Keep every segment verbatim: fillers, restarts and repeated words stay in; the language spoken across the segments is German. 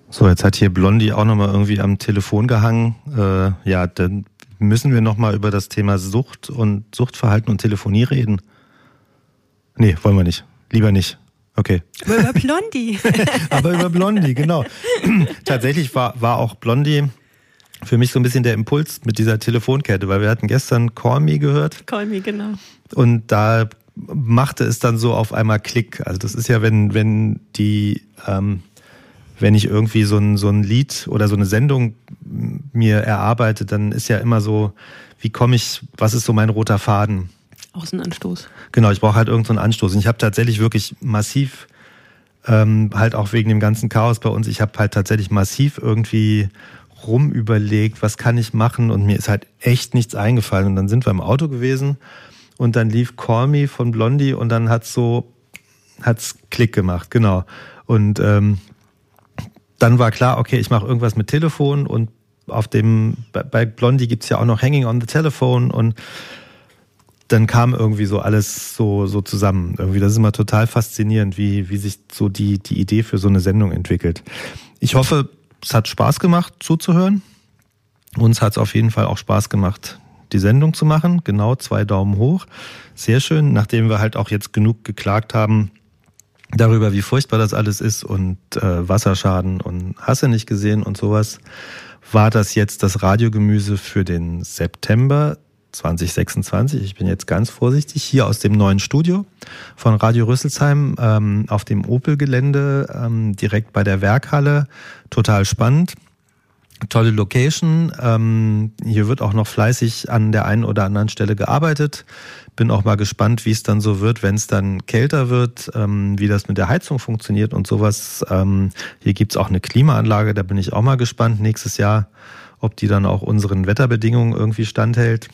So, jetzt hat hier Blondie auch nochmal irgendwie am Telefon gehangen. Äh, ja, dann müssen wir nochmal über das Thema Sucht und Suchtverhalten und Telefonie reden. Nee, wollen wir nicht. Lieber nicht. Okay. Aber über Blondie. Aber über Blondie, genau. Tatsächlich war, war auch Blondie für mich so ein bisschen der Impuls mit dieser Telefonkette, weil wir hatten gestern Call Me gehört. Call Me, genau. Und da machte es dann so auf einmal Klick. Also das ist ja, wenn, wenn die, ähm, wenn ich irgendwie so ein, so ein Lied oder so eine Sendung mir erarbeite, dann ist ja immer so, wie komme ich, was ist so mein roter Faden? Außenanstoß. Genau, ich brauche halt irgendeinen so Anstoß. Und ich habe tatsächlich wirklich massiv, ähm, halt auch wegen dem ganzen Chaos bei uns, ich habe halt tatsächlich massiv irgendwie rumüberlegt, was kann ich machen, und mir ist halt echt nichts eingefallen. Und dann sind wir im Auto gewesen und dann lief Call Me von Blondie und dann hat's so, hat's Klick gemacht, genau. Und ähm, dann war klar, okay, ich mache irgendwas mit Telefon, und auf dem, bei Blondie gibt's ja auch noch Hanging on the Telephone, und dann kam irgendwie so alles so, so zusammen. Irgendwie, das ist immer total faszinierend, wie, wie sich so die, die Idee für so eine Sendung entwickelt. Ich hoffe, es hat Spaß gemacht, zuzuhören. Uns hat es auf jeden Fall auch Spaß gemacht, die Sendung zu machen. Genau, zwei Daumen hoch. Sehr schön, nachdem wir halt auch jetzt genug geklagt haben darüber, wie furchtbar das alles ist und äh, Wasserschaden und hast du nicht gesehen und sowas, war das jetzt das Radiogemüse für den September zwanzig sechsundzwanzig. Ich bin jetzt ganz vorsichtig, hier aus dem neuen Studio von Radio Rüsselsheim ähm, auf dem Opel-Gelände, ähm, direkt bei der Werkhalle. Total spannend. Tolle Location. Ähm, hier wird auch noch fleißig an der einen oder anderen Stelle gearbeitet. Bin auch mal gespannt, wie es dann so wird, wenn es dann kälter wird, ähm, wie das mit der Heizung funktioniert und sowas. Ähm, hier gibt's auch eine Klimaanlage, da bin ich auch mal gespannt nächstes Jahr, ob die dann auch unseren Wetterbedingungen irgendwie standhält.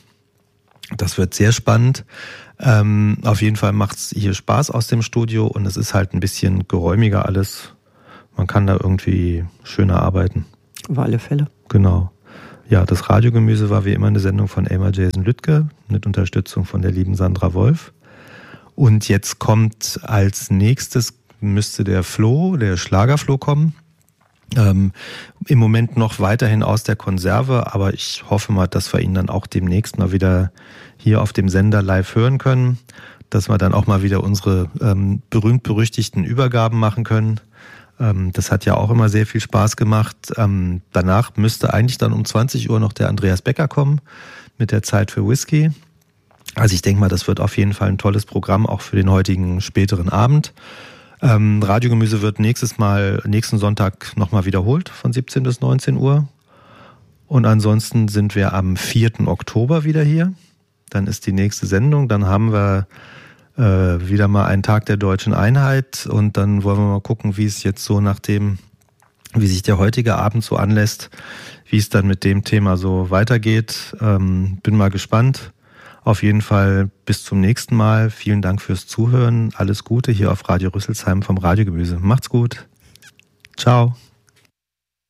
Das wird sehr spannend. Ähm, auf jeden Fall macht's hier Spaß aus dem Studio, und es ist halt ein bisschen geräumiger alles. Man kann da irgendwie schöner arbeiten. Auf alle Fälle. Genau. Ja, das Radiogemüse war wie immer eine Sendung von Elmar Jason Lüttke mit Unterstützung von der lieben Sandra Wolf. Und jetzt kommt als nächstes, müsste der Flo, der Schlagerflo kommen. Ähm, im Moment noch weiterhin aus der Konserve, aber ich hoffe mal, dass wir ihn dann auch demnächst mal wieder hier auf dem Sender live hören können, dass wir dann auch mal wieder unsere ähm, berühmt-berüchtigten Übergaben machen können. Ähm, das hat ja auch immer sehr viel Spaß gemacht. Ähm, danach müsste eigentlich dann um zwanzig Uhr noch der Andreas Becker kommen mit der Zeit für Whisky. Also ich denke mal, das wird auf jeden Fall ein tolles Programm, auch für den heutigen späteren Abend. Ähm, Radiogemüse wird nächstes Mal, nächsten Sonntag nochmal wiederholt von siebzehn bis neunzehn Uhr. Und ansonsten sind wir am vierten Oktober wieder hier. Dann ist die nächste Sendung. Dann haben wir äh, wieder mal einen Tag der deutschen Einheit. Und dann wollen wir mal gucken, wie es jetzt so nach dem, wie sich der heutige Abend so anlässt, wie es dann mit dem Thema so weitergeht. Ähm, bin mal gespannt. Auf jeden Fall bis zum nächsten Mal. Vielen Dank fürs Zuhören. Alles Gute hier auf Radio Rüsselsheim vom Radiogemüse. Macht's gut. Ciao.